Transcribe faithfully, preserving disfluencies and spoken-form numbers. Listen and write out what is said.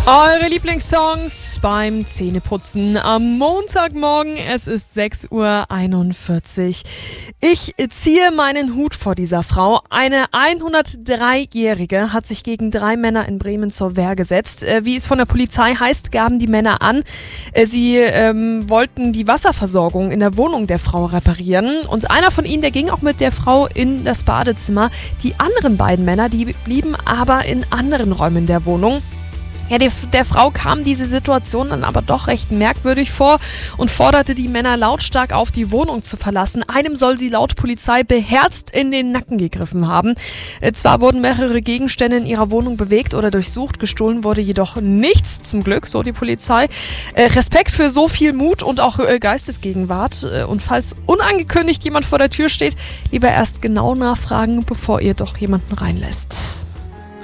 Eure Lieblingssongs beim Zähneputzen am Montagmorgen. Es ist sechs Uhr einundvierzig. Ich ziehe meinen Hut vor dieser Frau. Eine hundertdreijährige hat sich gegen drei Männer in Bremen zur Wehr gesetzt. Wie es von der Polizei heißt, gaben die Männer an, sie ähm, wollten die Wasserversorgung in der Wohnung der Frau reparieren. Und einer von ihnen, der ging auch mit der Frau in das Badezimmer. Die anderen beiden Männer, die blieben aber in anderen Räumen der Wohnung. Ja, der, der Frau kam diese Situation dann aber doch recht merkwürdig vor und forderte die Männer lautstark auf, die Wohnung zu verlassen. Einem soll sie laut Polizei beherzt in den Nacken gegriffen haben. Äh, zwar wurden mehrere Gegenstände in ihrer Wohnung bewegt oder durchsucht, gestohlen wurde jedoch nichts, zum Glück, so die Polizei. Äh, Respekt für so viel Mut und auch äh, Geistesgegenwart. Äh, und falls unangekündigt jemand vor der Tür steht, lieber erst genau nachfragen, bevor ihr doch jemanden reinlässt.